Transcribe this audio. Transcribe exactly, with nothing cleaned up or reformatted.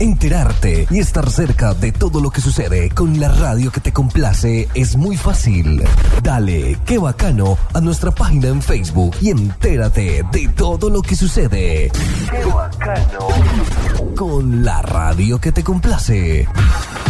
Enterarte y estar cerca de todo lo que sucede con la radio que te complace es muy fácil. Dale, qué bacano, a nuestra página en Facebook y entérate de todo lo que sucede. ¡Qué bacano! Con la radio que te complace.